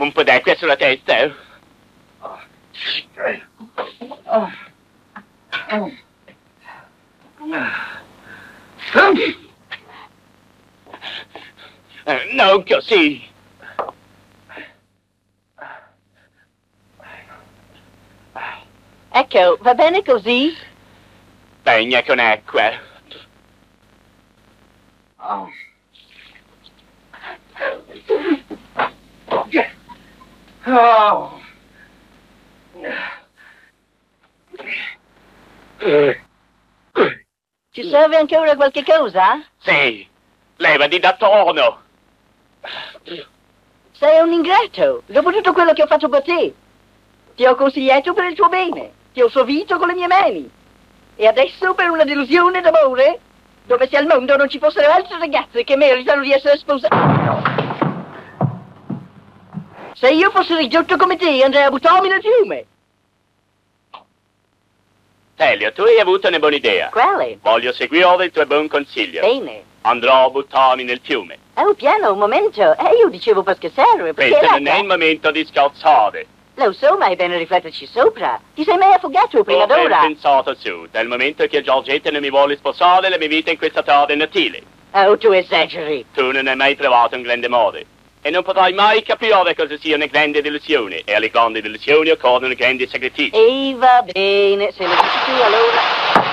un po' d'acqua sulla testa. Non così. Ecco, va bene così? Bagna con acqua. Ci serve ancora qualche cosa? Sì, levati da tono. Sei un ingrato, dopo tutto quello che ho fatto per te. Ti ho consigliato per il tuo bene, ti ho servito con le mie mani. E adesso per una delusione d'amore, dove se al mondo non ci fossero altre ragazze che meritano di essere sposate. Se io fossi ridotto come te, andrei a buttarmi nel fiume. Elio, tu hai avuto una buona idea. Quale? Voglio seguire il tuo buon consiglio. Bene. Andrò a buttarmi nel fiume. Oh, piano, un momento. Io dicevo per scherzare, perché Questo non è il momento di scherzare. Lo so, ma è bene rifletterci sopra. Ti sei mai affogato prima Ho ben d'ora? pensato su. Dal momento che Giorgetta non mi vuole sposare, la mia vita in questa terra è inutile. Oh, tu esageri. Tu non hai mai trovato un grande amore. E non potrai mai capire cosa sia una grande delusione. E alle grandi delusioni occorrono grandi sacrifici. E va bene, se lo dici tu allora...